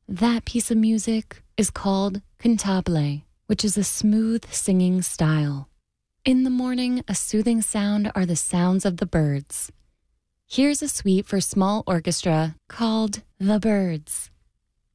That piece of music is called cantabile, which is a smooth singing style. In the morning, a soothing sound are the sounds of the birds. Here's a suite for small orchestra called The Birds.